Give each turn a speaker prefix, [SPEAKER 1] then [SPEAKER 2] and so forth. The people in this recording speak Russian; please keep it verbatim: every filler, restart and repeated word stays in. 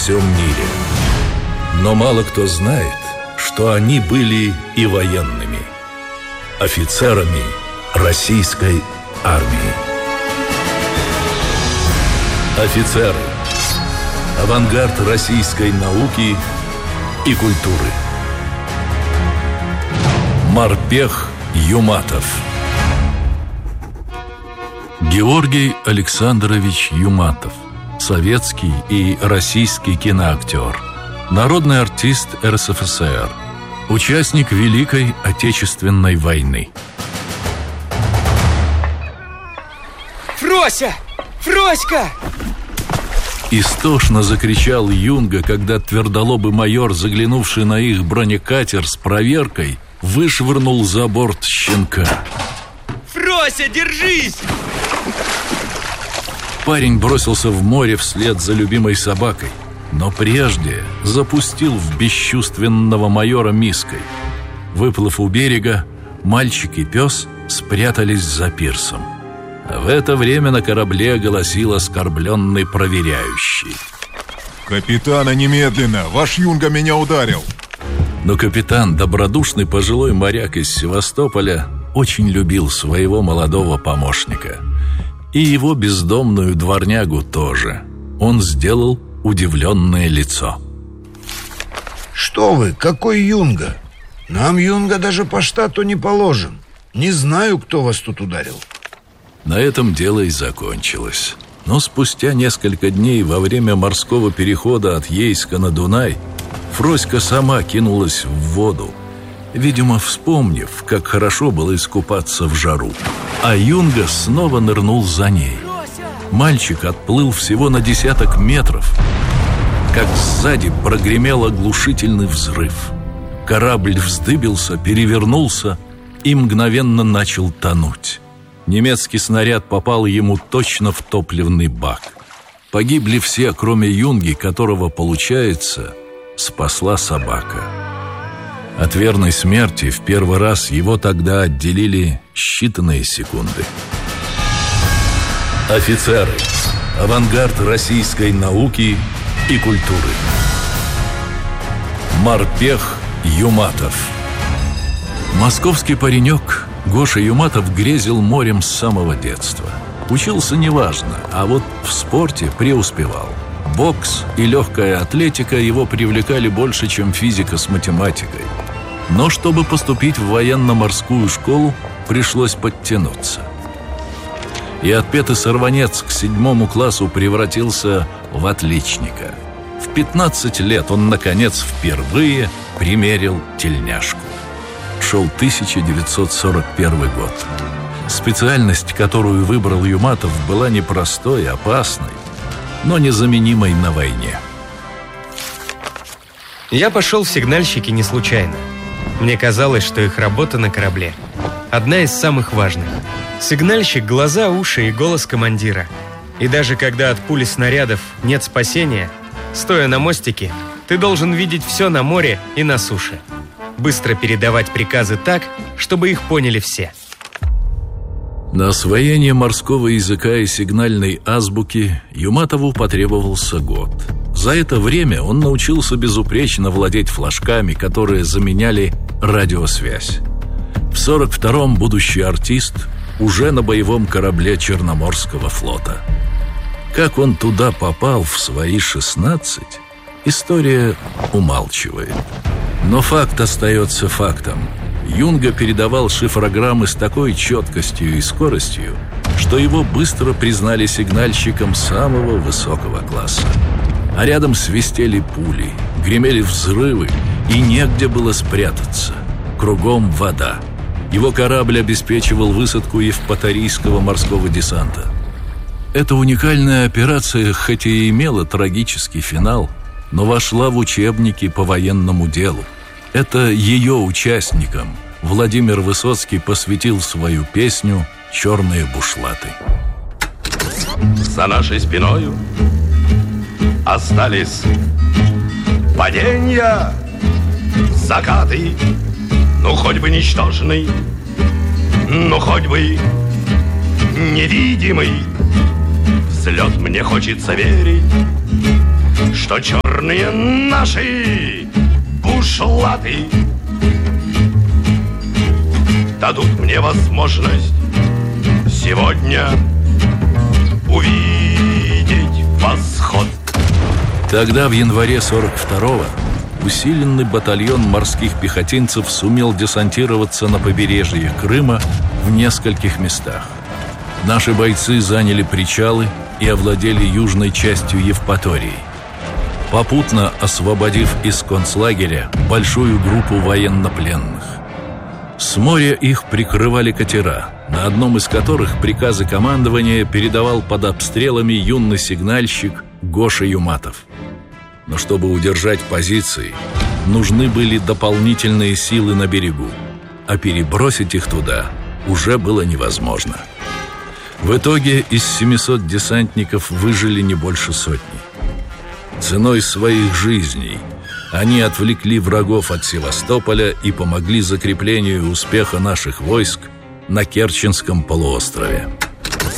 [SPEAKER 1] всем мире. Но мало кто знает, что они были и военными, офицерами российской армии. Офицеры – авангард российской науки и культуры. Морпех Юматов. Георгий Александрович Юматов. Советский и российский киноактер. Народный артист эр эс эф эс эр. Участник Великой Отечественной войны.
[SPEAKER 2] Фрося! Фроська!
[SPEAKER 1] Истошно закричал Юнга, когда твердолобый майор, заглянувший на их бронекатер с проверкой, вышвырнул за борт щенка.
[SPEAKER 2] Фрося, держись!
[SPEAKER 1] Парень бросился в море вслед за любимой собакой, но прежде запустил в бесчувственного майора миской. Выплыв у берега, мальчик и пес спрятались за пирсом. А в это время на корабле голосил оскорбленный проверяющий.
[SPEAKER 3] «Капитана, немедленно! Ваш Юнга меня ударил!»
[SPEAKER 1] Но капитан, добродушный пожилой моряк из Севастополя, очень любил своего молодого помощника. И его бездомную дворнягу тоже. Он сделал удивленное лицо.
[SPEAKER 4] Что вы, какой Юнга? Нам Юнга даже по штату не положен. Не знаю, кто вас тут ударил.
[SPEAKER 1] На этом дело и закончилось. Но спустя несколько дней во время морского перехода от Ейска на Дунай Фроська сама кинулась в воду, видимо, вспомнив, как хорошо было искупаться в жару. А Юнга снова нырнул за ней. Мальчик отплыл всего на десяток метров, как сзади прогремел оглушительный взрыв. Корабль вздыбился, перевернулся и мгновенно начал тонуть. Немецкий снаряд попал ему точно в топливный бак. Погибли все, кроме Юнги, которого, получается, спасла собака. От верной смерти в первый раз его тогда отделили считанные секунды. Офицеры – авангард российской науки и культуры. Морпех Юматов. Московский паренек Гоша Юматов грезил морем с самого детства. Учился неважно, а вот в спорте преуспевал. Бокс и легкая атлетика его привлекали больше, чем физика с математикой. Но чтобы поступить в военно-морскую школу, пришлось подтянуться. И отпетый сорванец к седьмому классу превратился в отличника. В пятнадцать лет он, наконец, впервые примерил тельняшку. Шел тысяча девятьсот сорок первый год. Специальность, которую выбрал Юматов, была непростой, опасной, но незаменимой на войне.
[SPEAKER 2] Я пошел в сигнальщики не случайно. Мне казалось, что их работа на корабле одна из самых важных. Сигнальщик – глаза, уши и голос командира. И даже когда от пули снарядов нет спасения, стоя на мостике, ты должен видеть все на море и на суше. Быстро передавать приказы так, чтобы их поняли все.
[SPEAKER 1] На освоение морского языка и сигнальной азбуки Юматову потребовался год. За это время он научился безупречно владеть флажками, которые заменяли радиосвязь. В сорок втором будущий артист уже на боевом корабле Черноморского флота. Как он туда попал в свои шестнадцать, история умалчивает. Но факт остается фактом. Юнга передавал шифрограммы с такой четкостью и скоростью, что его быстро признали сигнальщиком самого высокого класса. А рядом свистели пули, гремели взрывы, и негде было спрятаться. Кругом вода. Его корабль обеспечивал высадку евпаторийского морского десанта. Эта уникальная операция, хоть и имела трагический финал, но вошла в учебники по военному делу. Это ее участникам Владимир Высоцкий посвятил свою песню «Черные бушлаты».
[SPEAKER 5] За нашей спиною остались падения, закаты, ну хоть бы ничтожный, ну хоть бы невидимый. Взлет мне хочется верить, что черные наши бушлаты дадут мне возможность сегодня увидеть восход.
[SPEAKER 1] Тогда, в январе сорок второго, усиленный батальон морских пехотинцев сумел десантироваться на побережье Крыма в нескольких местах. Наши бойцы заняли причалы и овладели южной частью Евпатории, попутно освободив из концлагеря большую группу военнопленных. С моря их прикрывали катера, на одном из которых приказы командования передавал под обстрелами юный сигнальщик Гоша Юматов. Но чтобы удержать позиции, нужны были дополнительные силы на берегу, а перебросить их туда уже было невозможно. В итоге из семисот десантников выжили не больше сотни. Ценой своих жизней они отвлекли врагов от Севастополя и помогли закреплению успеха наших войск на Керченском полуострове.